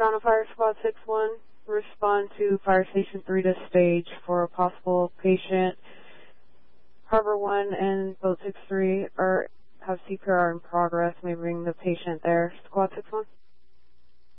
Town of Fire Squad 6-1. Respond to Fire Station 3 to stage for a possible patient. Harbor 1 and Boat 6-3 have CPR in progress. May bring the patient there. Squad 6-1.